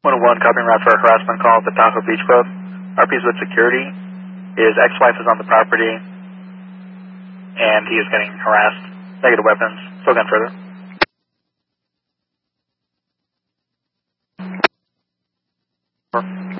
101, copying route for a harassment call at the Tahoe Beach Club. RP's with security. His ex-wife is on the property, and he is getting harassed. Negative weapons. Still going further.